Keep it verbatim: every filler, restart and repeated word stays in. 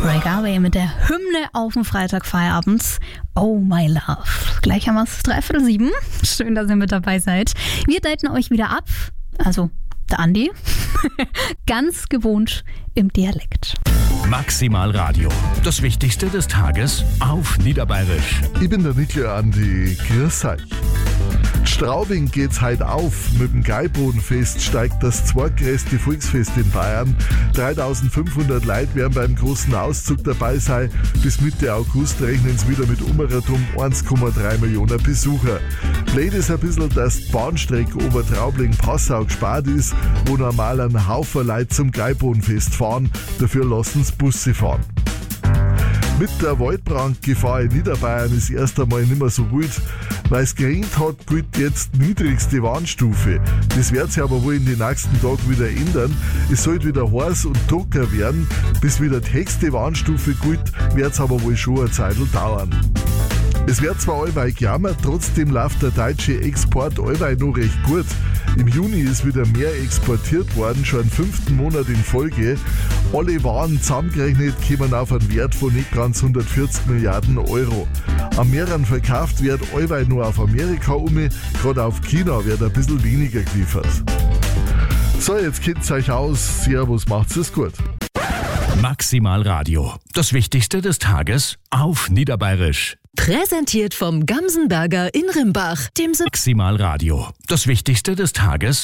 Ray Garvey mit der Hymne auf dem Freitagfeierabend. Oh my love. Gleich haben wir es dreiviertel sieben. Schön, dass ihr mit dabei seid. Wir daten euch wieder ab. Also der Andi. Ganz gewohnt im Dialekt. Maximal Radio. Das Wichtigste des Tages auf Niederbayerisch. Ich bin der Niklas Andi. Grüß euch. Straubing geht's heute auf. Mit dem Geibodenfest steigt das zweitgrößte Volksfest in Bayern. dreitausendfünfhundert Leute werden beim großen Auszug dabei sein. Bis Mitte August rechnen sie wieder mit umredum eins Komma drei Millionen Besucher. Blöd ist ein bisschen, dass die Bahnstrecke Obertraubling-Passau gespart ist, wo normal ein Haufen Leute zum Geibodenfest fahren. Dafür lassen sie Busse fahren. Mit der Waldbrandgefahr in Niederbayern ist erst einmal nicht mehr so wild. Weil es geregnet hat, gilt jetzt niedrigste Warnstufe. Das wird sich aber wohl in den nächsten Tagen wieder ändern. Es soll wieder heiß und trocken werden. Bis wieder die höchste Warnstufe gilt, wird es aber wohl schon eine Zeit dauern. Es wird zwar allweil gejammert, trotzdem läuft der deutsche Export allweil noch recht gut. Im Juni ist wieder mehr exportiert worden, schon einen fünften Monat in Folge. Alle Waren zusammengerechnet kommen auf einen Wert von nicht ganz hundertvierzig Milliarden Euro. Am mehreren verkauft wird allweil nur auf Amerika um, gerade auf China wird ein bisschen weniger geliefert. So, jetzt kennt's euch aus. Servus, macht's es gut. Maximal Radio. Das Wichtigste des Tages auf Niederbayerisch. Präsentiert vom Gamsenberger in Rimbach, dem Maximal Radio. Das Wichtigste des Tages